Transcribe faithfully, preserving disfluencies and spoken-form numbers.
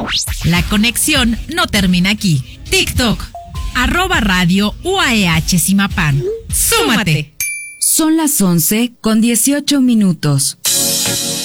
La conexión no termina aquí. TikTok, arroba radio U A E H Zimapán. ¡Súmate! Son las once con dieciocho minutos.